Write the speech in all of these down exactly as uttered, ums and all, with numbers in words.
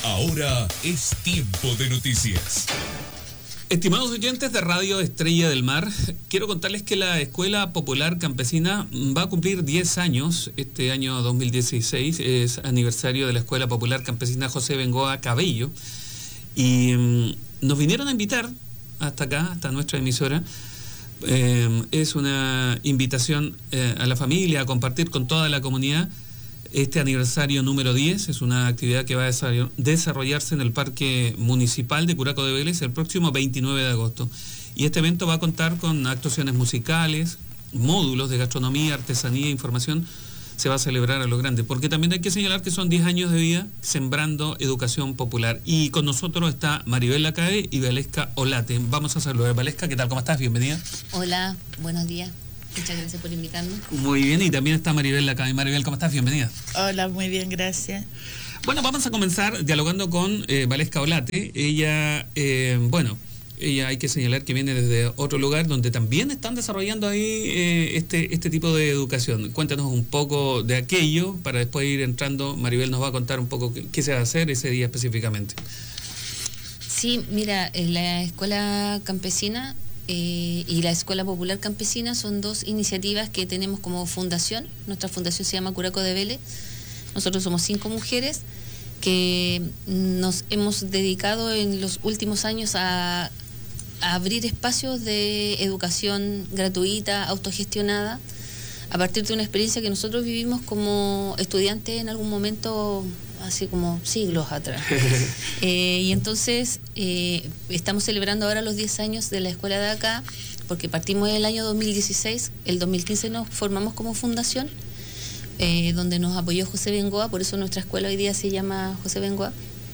Ahora es tiempo de noticias. Estimados oyentes de Radio Estrella del Mar, quiero contarles que la Escuela Popular Campesina va a cumplir diez años. Este año dos mil dieciséis es aniversario de la Escuela Popular Campesina José Bengoa Cabello. Y um, nos vinieron a invitar hasta acá, hasta nuestra emisora. Eh, es una invitación eh, a la familia a compartir con toda la comunidad este aniversario número diez. Es una actividad que va a desarrollarse en el Parque Municipal de Curaco de Vélez el próximo veintinueve de agosto. Y este evento va a contar con actuaciones musicales, módulos de gastronomía, artesanía e información. Se va a celebrar a lo grande, porque también hay que señalar que son diez años de vida sembrando educación popular. Y con nosotros está Maribel Lacabe y Valesca Olate. Vamos a saludar. Valesca, ¿qué tal? ¿Cómo estás? Bienvenida. Hola, buenos días. Muchas gracias por invitarme. Muy bien, y también está Maribel Lacabe. Maribel, ¿cómo estás? Bienvenida. Hola, muy bien, gracias. Bueno, vamos a comenzar dialogando con eh, Valesca Olate. Ella, eh, bueno, ella hay que señalar que viene desde otro lugar donde también están desarrollando ahí eh, este, este tipo de educación. Cuéntanos un poco de aquello para después ir entrando. Maribel nos va a contar un poco qué, qué se va a hacer ese día específicamente. Sí, mira, la Escuela Campesina eh, y la Escuela Popular Campesina son dos iniciativas que tenemos como fundación. Nuestra fundación se llama Curaco de Vélez. Nosotros somos cinco mujeres que nos hemos dedicado en los últimos años a, a abrir espacios de educación gratuita, autogestionada, a partir de una experiencia que nosotros vivimos como estudiantes en algún momento, así como siglos atrás. eh, y entonces eh, estamos celebrando ahora los diez años de la escuela de acá, porque partimos en el año dos mil dieciséis, el dos mil quince nos formamos como fundación, eh, donde nos apoyó José Bengoa, por eso nuestra escuela hoy día se llama José Bengoa.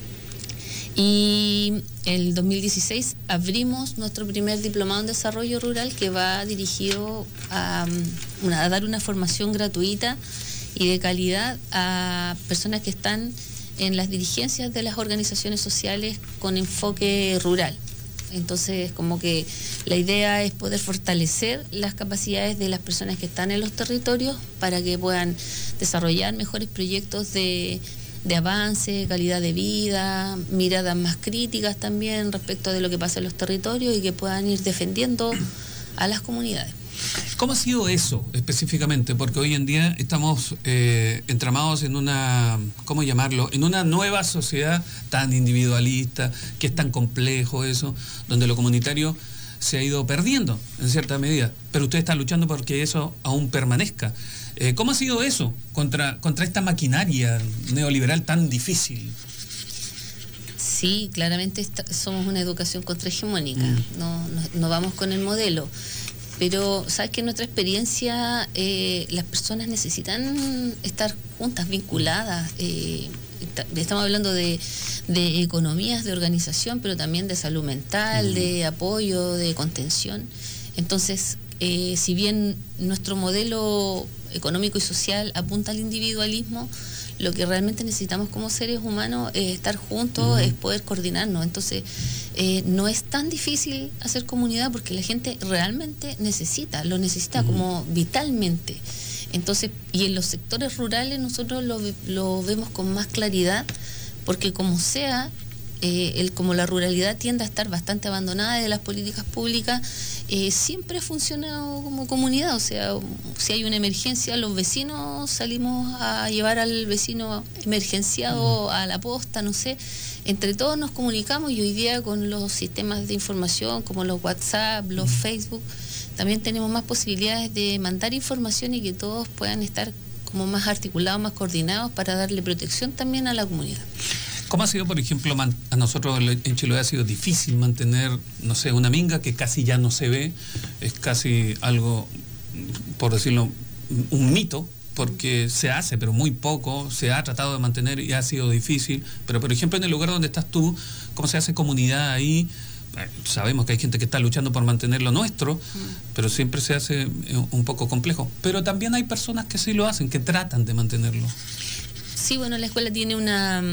Y el dos mil dieciséis abrimos nuestro primer diplomado en desarrollo rural, que va dirigido a, una, a dar una formación gratuita y de calidad a personas que están en las dirigencias de las organizaciones sociales con enfoque rural. Entonces, como que la idea es poder fortalecer las capacidades de las personas que están en los territorios para que puedan desarrollar mejores proyectos de, de avance, calidad de vida, miradas más críticas también respecto de lo que pasa en los territorios y que puedan ir defendiendo a las comunidades. ¿Cómo ha sido eso específicamente? Porque hoy en día estamos eh, entramados en una, ¿cómo llamarlo? En una nueva sociedad tan individualista, que es tan complejo eso, donde lo comunitario se ha ido perdiendo en cierta medida, pero usted está luchando porque eso aún permanezca. Eh, ¿Cómo ha sido eso contra, contra esta maquinaria neoliberal tan difícil? Sí, claramente está, somos una educación contrahegemónica, mm. no, no, no vamos con el modelo. Pero, ¿sabes que en nuestra experiencia eh, las personas necesitan estar juntas, vinculadas? Eh, estamos hablando de, de economías, de organización, pero también de salud mental, de apoyo, de contención. Entonces, eh, si bien nuestro modelo económico y social apunta al individualismo, lo que realmente necesitamos como seres humanos es estar juntos, uh-huh. es poder coordinarnos. Entonces, eh, no es tan difícil hacer comunidad porque la gente realmente necesita, lo necesita uh-huh. como vitalmente. Entonces, y en los sectores rurales nosotros lo, lo vemos con más claridad, porque como sea, eh, el, como la ruralidad tiende a estar bastante abandonada de las políticas públicas, eh, siempre ha funcionado como comunidad. O sea, si hay una emergencia, los vecinos salimos a llevar al vecino emergenciado a la posta, no sé. Entre todos nos comunicamos, y hoy día con los sistemas de información como los WhatsApp, los Facebook, también tenemos más posibilidades de mandar información y que todos puedan estar como más articulados, más coordinados para darle protección también a la comunidad. ¿Cómo ha sido, por ejemplo, a nosotros en Chiloé ha sido difícil mantener, no sé, una minga que casi ya no se ve? Es casi algo, por decirlo, un mito, porque se hace, pero muy poco, se ha tratado de mantener y ha sido difícil. Pero, por ejemplo, en el lugar donde estás tú, ¿cómo se hace comunidad ahí? Sabemos que hay gente que está luchando por mantener lo nuestro, mm. pero siempre se hace un poco complejo. Pero también hay personas que sí lo hacen, que tratan de mantenerlo. Sí, bueno, la escuela tiene una,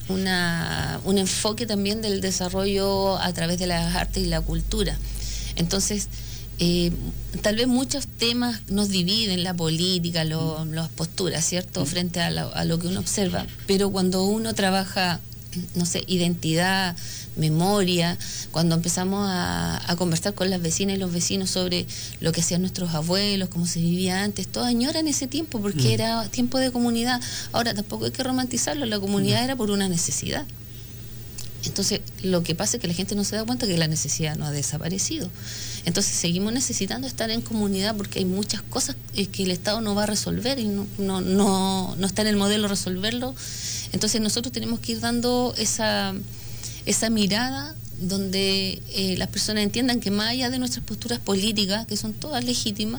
una, un enfoque también del desarrollo a través de las artes y la cultura. Entonces, eh, tal vez muchos temas nos dividen, la política, lo, las posturas, ¿cierto?, frente a lo, a lo que uno observa. Pero cuando uno trabaja no sé, identidad, memoria, cuando empezamos a, a conversar con las vecinas y los vecinos sobre lo que hacían nuestros abuelos, cómo se vivía antes, todos añoran ese tiempo porque mm. era tiempo de comunidad. Ahora tampoco hay que romantizarlo, la comunidad mm. era por una necesidad. Entonces, lo que pasa es que la gente no se da cuenta que la necesidad no ha desaparecido. Entonces, seguimos necesitando estar en comunidad porque hay muchas cosas que el Estado no va a resolver y no, no, no, no está en el modelo resolverlo. Entonces, nosotros tenemos que ir dando esa, esa mirada donde eh, las personas entiendan que más allá de nuestras posturas políticas, que son todas legítimas,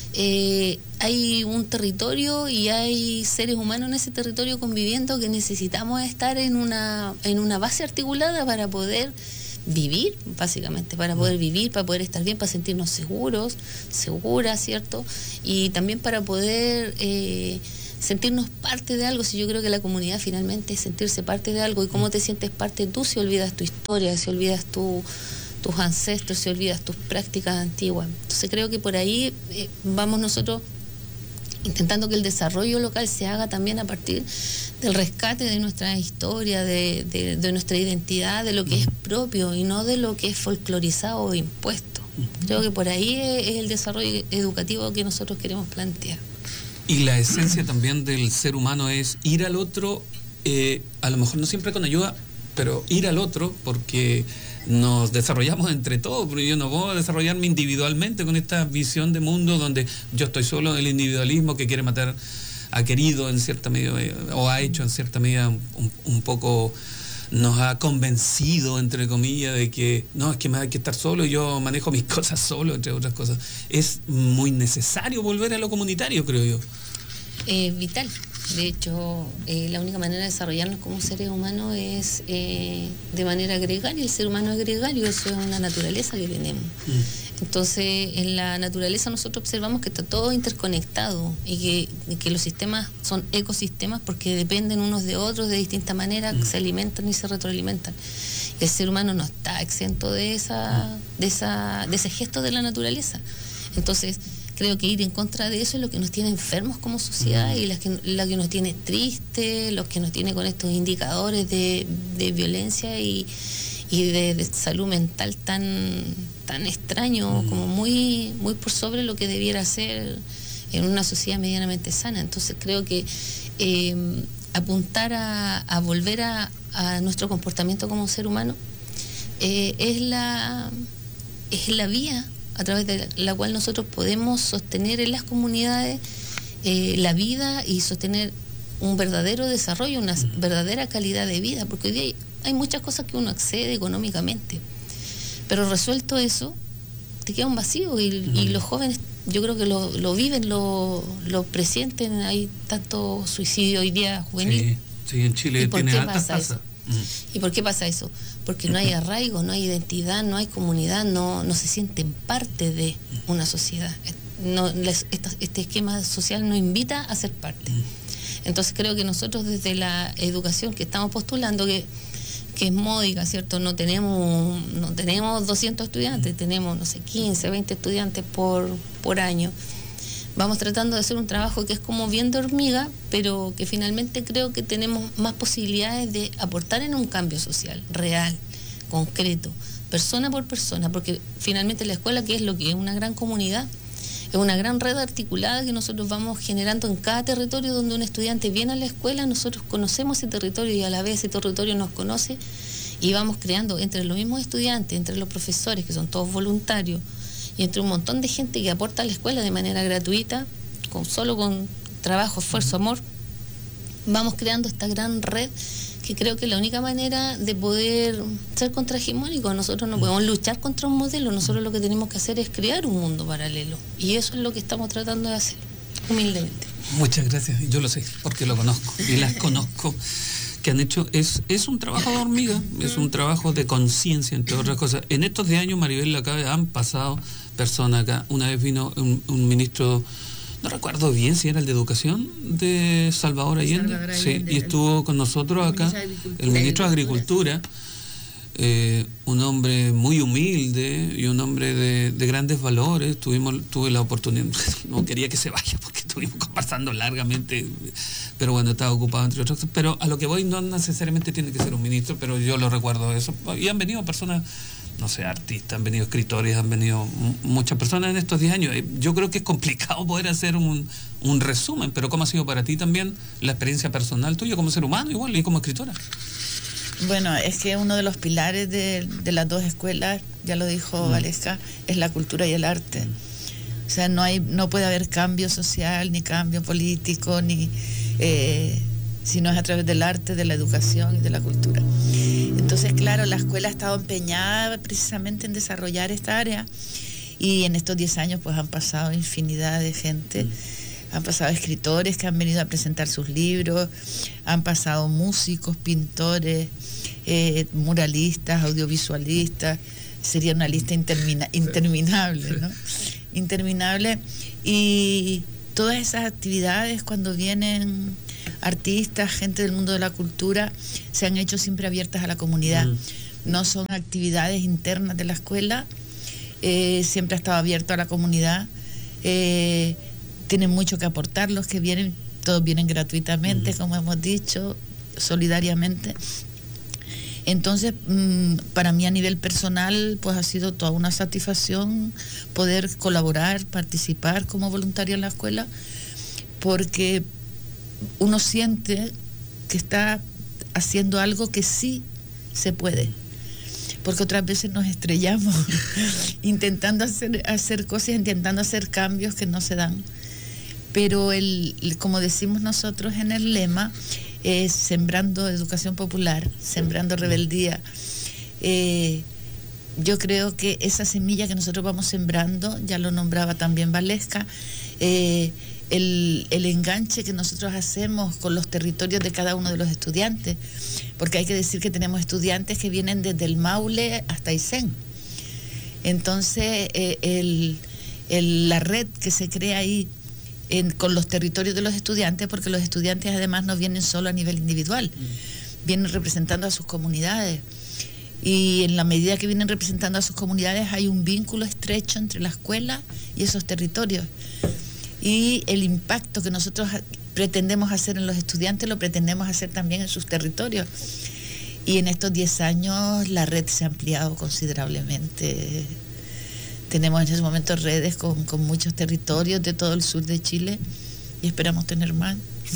eh, hay un territorio y hay seres humanos en ese territorio conviviendo que necesitamos estar en una, en una base articulada para poder vivir, básicamente, para poder vivir, para poder estar bien, para sentirnos seguros, seguras, ¿cierto? Y también para poder eh, sentirnos parte de algo. Si yo creo que la comunidad finalmente es sentirse parte de algo, y cómo te sientes parte tú si olvidas tu historia, si olvidas tu tus ancestros, si olvidas tus prácticas antiguas. Entonces creo que por ahí eh, vamos nosotros intentando que el desarrollo local se haga también a partir del rescate de nuestra historia, de, de, de nuestra identidad, de lo que es propio y no de lo que es folclorizado o impuesto. Creo que por ahí es, es el desarrollo educativo que nosotros queremos plantear. Y la esencia también del ser humano es ir al otro, eh, a lo mejor no siempre con ayuda, pero ir al otro porque nos desarrollamos entre todos, porque yo no voy a desarrollarme individualmente con esta visión de mundo donde yo estoy solo en el individualismo que quiere matar a querido en cierta medida, o ha hecho en cierta medida un, un poco, nos ha convencido, entre comillas, de que no, es que me hay que estar solo y yo manejo mis cosas solo, entre otras cosas. Es muy necesario volver a lo comunitario, creo yo. Eh, vital. De hecho, eh, la única manera de desarrollarnos como seres humanos es eh, de manera gregaria. El ser humano es gregario, eso es una naturaleza que tenemos. Mm. Entonces, en la naturaleza nosotros observamos que está todo interconectado y que, y que los sistemas son ecosistemas porque dependen unos de otros de distinta manera, mm. se alimentan y se retroalimentan. El ser humano no está exento de esa, de esa, de ese gesto de la naturaleza. Entonces, creo que ir en contra de eso es lo que nos tiene enfermos como sociedad y la que, la que nos tiene tristes, lo que nos tiene con estos indicadores de, de violencia y, y de, de salud mental tan, tan extraño, como muy, muy por sobre lo que debiera ser en una sociedad medianamente sana. Entonces creo que eh, apuntar a, a volver a, a nuestro comportamiento como ser humano eh, es la, es la vía a través de la cual nosotros podemos sostener en las comunidades eh, la vida y sostener un verdadero desarrollo, una verdadera calidad de vida, porque hoy día hay, hay muchas cosas que uno accede económicamente, pero resuelto eso, te queda un vacío y, uh-huh. y los jóvenes yo creo que lo, lo viven, lo, lo presienten. Hay tanto suicidio hoy día juvenil. Sí, sí, en Chile tiene altas tasas. ¿Y por qué pasa eso? Porque no hay arraigo, no hay identidad, no hay comunidad, no, no se sienten parte de una sociedad. No, les, esta, este esquema social no invita a ser parte. Entonces creo que nosotros desde la educación que estamos postulando, que, que es módica, ¿cierto? No tenemos, no tenemos doscientos estudiantes, tenemos, no sé, quince, veinte estudiantes por, por año. Vamos tratando de hacer un trabajo que es como bien de hormiga, pero que finalmente creo que tenemos más posibilidades de aportar en un cambio social, real, concreto, persona por persona, porque finalmente la escuela, que es lo que es una gran comunidad, es una gran red articulada que nosotros vamos generando en cada territorio donde un estudiante viene a la escuela, nosotros conocemos ese territorio y a la vez ese territorio nos conoce y vamos creando entre los mismos estudiantes, entre los profesores, que son todos voluntarios, y entre un montón de gente que aporta a la escuela de manera gratuita, con, solo con trabajo, esfuerzo, amor, vamos creando esta gran red que creo que es la única manera de poder ser contrahegemónicos. Nosotros no podemos luchar contra un modelo, nosotros lo que tenemos que hacer es crear un mundo paralelo, y eso es lo que estamos tratando de hacer, humildemente. Muchas gracias, yo lo sé, porque lo conozco, y las conozco, que han hecho, es, es un trabajo de hormiga, es un trabajo de conciencia, entre otras cosas. En estos diez años, Maribel Lacabe, han pasado personas acá. Una vez vino un, un ministro, no recuerdo bien si era el de Educación, de Salvador Allende, Salvador Allende sí, y estuvo con nosotros acá, el ministro de Agricultura, eh, un hombre muy humilde y un hombre de, de grandes valores. Tuvimos, tuve la oportunidad, no quería que se vaya porque estuvimos conversando largamente, pero bueno, estaba ocupado entre otras cosas. Pero a lo que voy, no necesariamente tiene que ser un ministro, pero yo lo recuerdo eso. Y han venido personas, no sé, artistas, han venido escritores, han venido muchas personas en estos diez años. Yo creo que es complicado poder hacer un, un resumen, pero ¿cómo ha sido para ti también la experiencia personal tuya como ser humano igual y como escritora? Bueno, es que uno de los pilares de, de las dos escuelas, ya lo dijo mm. Valesca, es la cultura y el arte. O sea, no hay, no puede haber cambio social, ni cambio político, ni eh, si no es a través del arte, de la educación y de la cultura. Entonces, claro, la escuela ha estado empeñada precisamente en desarrollar esta área, y en estos diez años pues han pasado infinidad de gente. Han pasado escritores que han venido a presentar sus libros, han pasado músicos, pintores, eh, muralistas, audiovisualistas. Sería una lista intermina interminable, ¿no? Interminable. Y todas esas actividades, cuando vienen artistas, gente del mundo de la cultura, se han hecho siempre abiertas a la comunidad. Mm. No son actividades internas de la escuela, eh, siempre ha estado abierto a la comunidad. Eh, tienen mucho que aportar los que vienen, todos vienen gratuitamente, uh-huh. como hemos dicho, solidariamente. Entonces, mmm, para mí a nivel personal, pues ha sido toda una satisfacción poder colaborar, participar como voluntaria en la escuela, porque uno siente que está haciendo algo que sí se puede, porque otras veces nos estrellamos intentando hacer, hacer cosas, intentando hacer cambios que no se dan. Pero el, como decimos nosotros en el lema, es sembrando educación popular, sembrando rebeldía. Eh, yo creo que esa semilla que nosotros vamos sembrando, ya lo nombraba también Valesca, eh, el, el enganche que nosotros hacemos con los territorios de cada uno de los estudiantes, porque hay que decir que tenemos estudiantes que vienen desde el Maule hasta Aysén. Entonces, eh, el, el, la red que se crea ahí, En, con los territorios de los estudiantes, porque los estudiantes además no vienen solo a nivel individual, mm. vienen representando a sus comunidades, y en la medida que vienen representando a sus comunidades hay un vínculo estrecho entre la escuela y esos territorios, y el impacto que nosotros pretendemos hacer en los estudiantes lo pretendemos hacer también en sus territorios, y en estos diez años la red se ha ampliado considerablemente. Tenemos en ese momento redes con, con muchos territorios de todo el sur de Chile y esperamos tener más.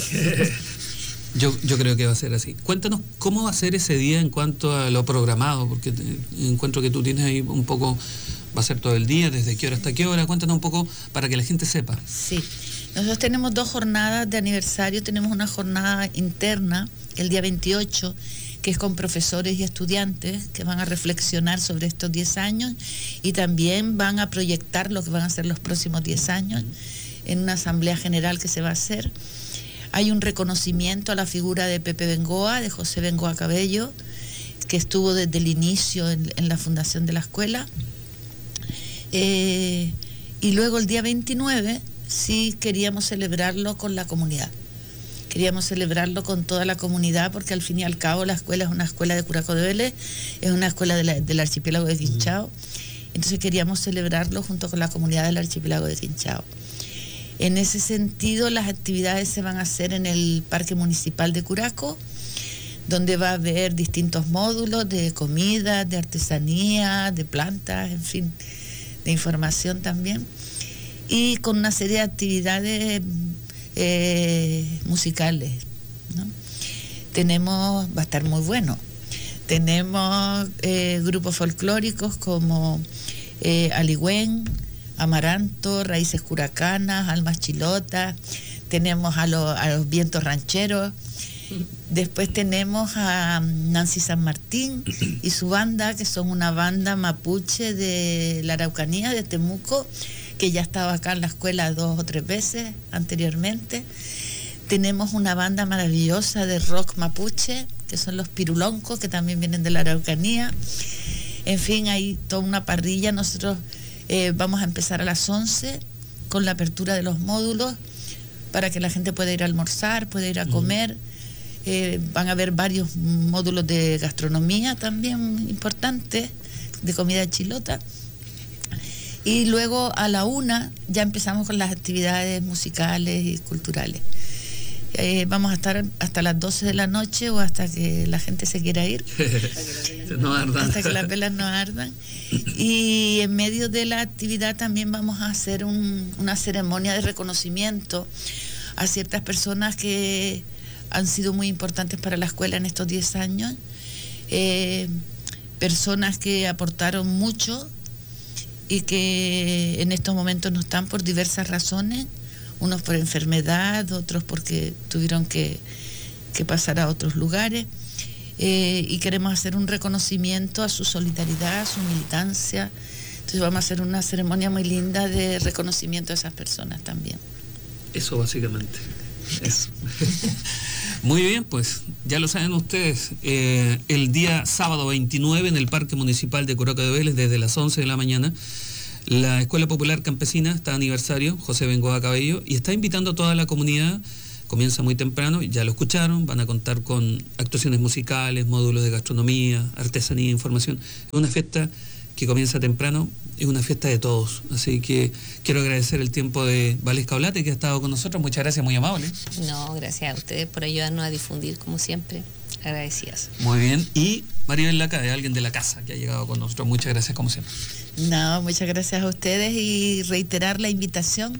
Yo, yo creo que va a ser así. Cuéntanos cómo va a ser ese día en cuanto a lo programado, porque te, encuentro que tú tienes ahí un poco, va a ser todo el día, desde qué hora hasta qué hora. Cuéntanos un poco para que la gente sepa. Sí, nosotros tenemos dos jornadas de aniversario. Tenemos una jornada interna el día veintiocho, que es con profesores y estudiantes que van a reflexionar sobre estos diez años y también van a proyectar lo que van a ser los próximos diez años en una asamblea general que se va a hacer. Hay un reconocimiento a la figura de Pepe Bengoa, de José Bengoa Cabello, que estuvo desde el inicio en, en la fundación de la escuela. Eh, y luego el día veintinueve sí queríamos celebrarlo con la comunidad. Queríamos celebrarlo con toda la comunidad, porque al fin y al cabo la escuela es una escuela de Curacao de Vélez, es una escuela de la, del archipiélago de Quinchao. Entonces queríamos celebrarlo junto con la comunidad del archipiélago de Quinchao. En ese sentido, las actividades se van a hacer en el Parque Municipal de Curacao, donde va a haber distintos módulos de comida, de artesanía, de plantas, en fin, de información también, y con una serie de actividades Eh, musicales, ¿no? Tenemos, va a estar muy bueno. Tenemos eh, grupos folclóricos como eh, Aligüén, Amaranto, Raíces Curacanas, Almas Chilotas. Tenemos a, lo, a los vientos rancheros. Después tenemos a Nancy San Martín y su banda, que son una banda mapuche de la Araucanía, de Temuco, que ya estaba acá en la escuela dos o tres veces anteriormente. Tenemos una banda maravillosa de rock mapuche, que son los Piruloncos, que también vienen de la Araucanía. En fin, hay toda una parrilla. Nosotros eh, vamos a empezar a las once con la apertura de los módulos para que la gente pueda ir a almorzar, pueda ir a comer. Eh, van a haber varios módulos de gastronomía también importantes, de comida chilota. Y luego a la una ya empezamos con las actividades musicales y culturales. Eh, vamos a estar hasta las doce de la noche o hasta que la gente se quiera ir. No ardan. Hasta que las velas no ardan. Y en medio de la actividad también vamos a hacer un, una ceremonia de reconocimiento a ciertas personas que han sido muy importantes para la escuela en estos diez años. Eh, personas que aportaron mucho y que en estos momentos no están por diversas razones, unos por enfermedad, otros porque tuvieron que, que pasar a otros lugares, eh, y queremos hacer un reconocimiento a su solidaridad, a su militancia. Entonces vamos a hacer una ceremonia muy linda de reconocimiento a esas personas también. Eso básicamente. Eso. Muy bien, pues ya lo saben ustedes, eh, el día sábado veintinueve en el Parque Municipal de Curaco de Vélez desde las once de la mañana, la Escuela Popular Campesina está de aniversario, José Bengoa Cabello, y está invitando a toda la comunidad. Comienza muy temprano, ya lo escucharon, van a contar con actuaciones musicales, módulos de gastronomía, artesanía, información. Es una fiesta que comienza temprano, es una fiesta de todos. Así que quiero agradecer el tiempo de Valesca Olate, que ha estado con nosotros. Muchas gracias, muy amable. No, gracias a ustedes por ayudarnos a difundir, como siempre. Agradecidas. Muy bien. Y Maribel Laca, de alguien de la casa que ha llegado con nosotros. Muchas gracias, como siempre. No, muchas gracias a ustedes y reiterar la invitación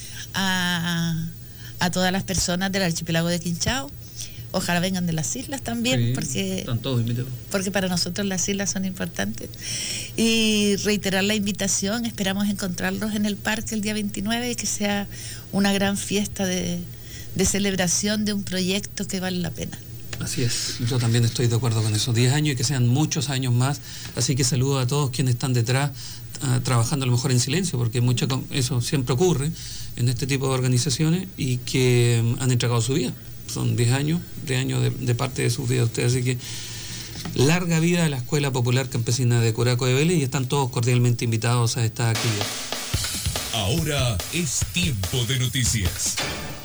a, a todas las personas del archipiélago de Quinchao. Ojalá vengan de las islas también, sí, porque, están todos invitados. Porque para nosotros las islas son importantes. Y reiterar la invitación, esperamos encontrarlos en el parque el día veintinueve y que sea una gran fiesta de, de celebración de un proyecto que vale la pena. Así es, yo también estoy de acuerdo con eso. diez años y que sean muchos años más. Así que saludo a todos quienes están detrás, uh, trabajando a lo mejor en silencio, porque mucho, eso siempre ocurre en este tipo de organizaciones y que um, han entregado su vida. Son diez años, diez años de, de parte de sus vidas ustedes. Así que larga vida a la Escuela Popular Campesina de Curaco de Vélez y están todos cordialmente invitados a esta actividad. Ahora es tiempo de noticias.